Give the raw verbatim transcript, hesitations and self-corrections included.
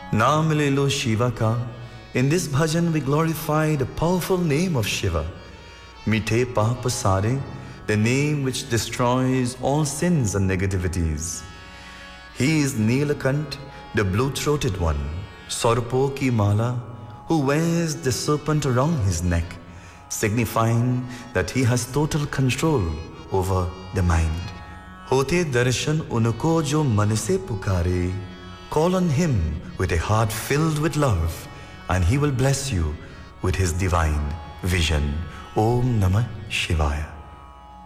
Naam le lo Shiva ka. In this bhajan we glorify the powerful name of Shiva. Mithe paap sare, the name which destroys all sins and negativities. He is Neelakant, the blue-throated one, Sarpo ki mala, who wears the serpent around his neck, signifying that he has total control over the mind. Hote darshan unko jo man se pukare, call on him with a heart filled with love, and he will bless you with his divine vision. Om Namah Shivaya.